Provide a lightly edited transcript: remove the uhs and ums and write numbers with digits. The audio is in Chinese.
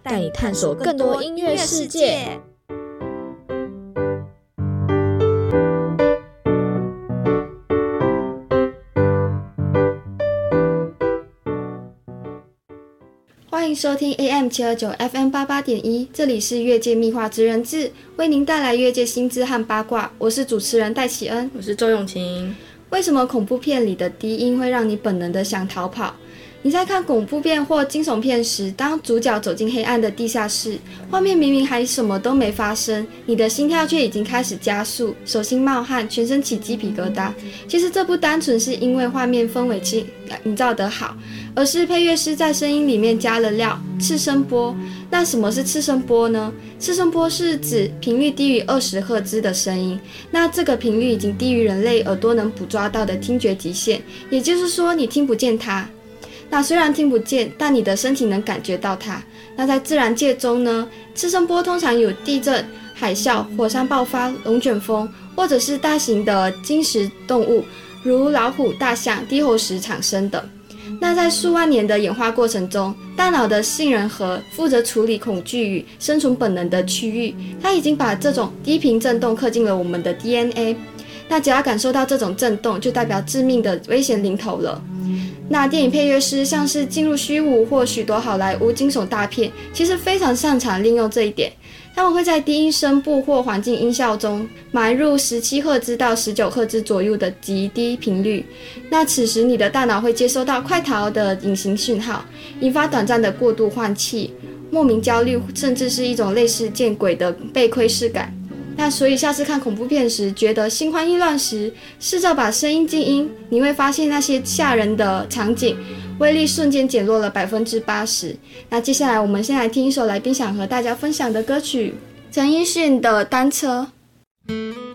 带你探索更多音乐世界。 欢迎收听 AM729 FM88.1， 这里是越界秘话职人志，为您带来越界新知和八卦。我是主持人戴启恩， 我是周永晴。 为什么恐怖片里的低音会让你本能的想逃跑？你在看恐怖片或惊悚片时，当主角走进黑暗的地下室，画面明明还什么都没发生，你的心跳却已经开始加速，手心冒汗，全身起鸡皮疙瘩。其实这不单纯是因为画面氛围营造得好，而是配乐师在声音里面加了料，次声波。那什么是次声波呢？次声波是指频率低于20赫兹的声音，那这个频率已经低于人类耳朵能捕捉到的听觉极限，也就是说你听不见它。那虽然听不见，但你的身体能感觉到它。那在自然界中呢，次声波通常有地震、海啸、火山爆发、龙卷风，或者是大型的惊食动物，如老虎、大象、低喉石产生的。那在数万年的演化过程中，大脑的杏仁核负责处理恐惧与生存本能的区域，它已经把这种低频振动刻进了我们的 DNA。那只要感受到这种振动，就代表致命的危险临头了。那电影配乐师像是进入虚无或许多好莱坞惊悚大片，其实非常擅长利用这一点。他们会在低音声部或环境音效中埋入17赫兹到19赫兹左右的极低频率。那此时你的大脑会接收到快逃的隐形讯号，引发短暂的过度换气、莫名焦虑，甚至是一种类似见鬼的被窥视感。那所以下次看恐怖片时觉得心慌意乱时，试着把声音静音，你会发现那些吓人的场景威力瞬间减弱了 80%。 那接下来我们先来听一首来宾想和大家分享的歌曲，陈奕迅的单车。